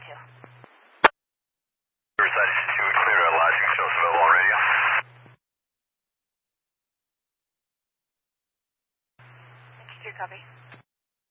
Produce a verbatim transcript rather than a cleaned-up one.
two. Riverside two, clear at lodging, shows available on radio. sixty-two, copy.